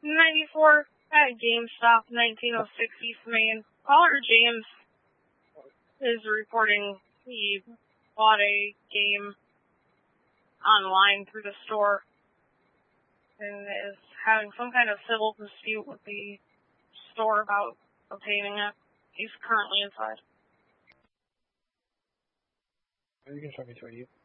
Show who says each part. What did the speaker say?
Speaker 1: 94 at GameStop, 1906 East Main. Caller James is reporting he bought a game online through the store and is having some kind of civil dispute with the store about obtaining it. He's currently inside.
Speaker 2: You can show me to you.